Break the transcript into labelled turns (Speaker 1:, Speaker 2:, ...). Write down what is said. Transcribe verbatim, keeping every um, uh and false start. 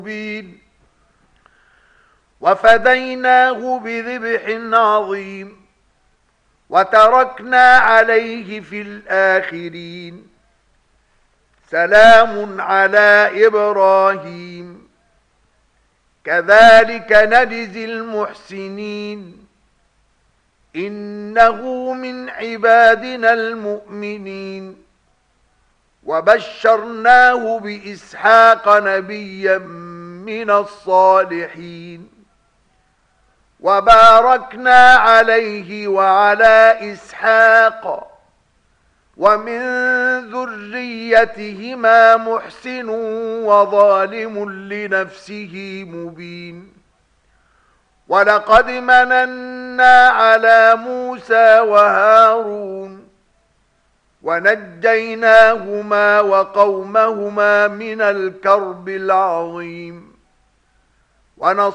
Speaker 1: مبين وفديناه بذبح عظيم وتركنا عليه في الآخرين سلام على إبراهيم كذلك نجزي المحسنين إنه من عبادنا المؤمنين وبشرناه بإسحاق نبيا من الصالحين وباركنا عليه وعلى إسحاق ومن ذريتهما محسن وظالم لنفسه مبين ولقد مننا على موسى وهارون ونجيناهما وقومهما من الكرب العظيم ونصرناهما